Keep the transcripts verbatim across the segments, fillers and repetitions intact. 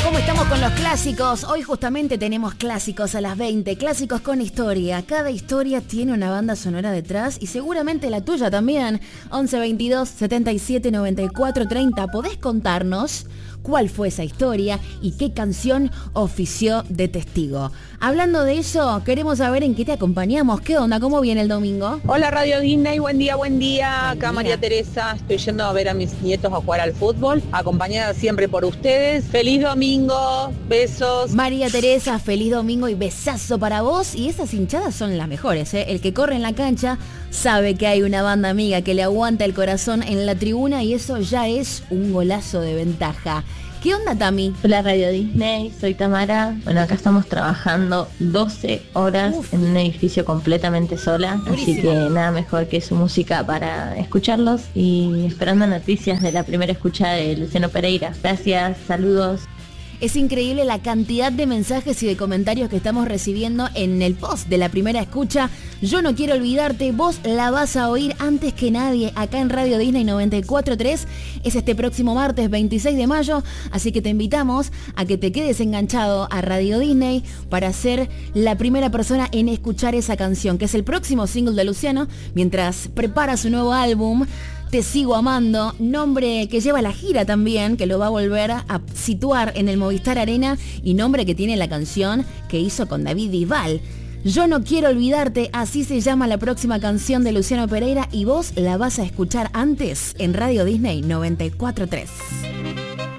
¿Cómo estamos con los clásicos? Hoy justamente tenemos clásicos a las veinte, clásicos con historia. Cada historia tiene una banda sonora detrás y seguramente la tuya también. once veintidós setenta y siete noventa y cuatro treinta. ¿Podés contarnos cuál fue esa historia y qué canción ofició de testigo? Hablando de eso, queremos saber en qué te acompañamos. ¿Qué onda? ¿Cómo viene el domingo? Hola Radio Disney, buen día, buen día. Buen Acá día. María Teresa, estoy yendo a ver a mis nietos a jugar al fútbol, acompañada siempre por ustedes. Feliz domingo, besos. María Teresa, feliz domingo y besazo para vos. Y esas hinchadas son las mejores, ¿eh? El que corre en la cancha sabe que hay una banda amiga que le aguanta el corazón en la tribuna y eso ya es un golazo de ventaja. ¿Qué onda, Tami? Hola Radio Disney, soy Tamara. Bueno, acá estamos trabajando doce horas Uf. en un edificio completamente sola, Durísimo. así que nada mejor que su música para escucharlos y esperando noticias de la primera escucha de Luciano Pereira. Gracias, saludos. Es increíble la cantidad de mensajes y de comentarios que estamos recibiendo en el post de la primera escucha. Yo no quiero olvidarte, vos la vas a oír antes que nadie acá en Radio Disney noventa y cuatro tres. Es este próximo martes veintiséis de mayo, así que te invitamos a que te quedes enganchado a Radio Disney para ser la primera persona en escuchar esa canción, que es el próximo single de Luciano, mientras prepara su nuevo álbum. Te sigo amando, nombre que lleva la gira también, que lo va a volver a situar en el Movistar Arena y nombre que tiene la canción que hizo con David Bisbal. Yo no quiero olvidarte, así se llama la próxima canción de Luciano Pereira y vos la vas a escuchar antes en Radio Disney noventa y cuatro tres.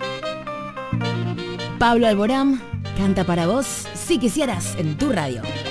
Pablo Alborán canta para vos, si quisieras, en tu radio.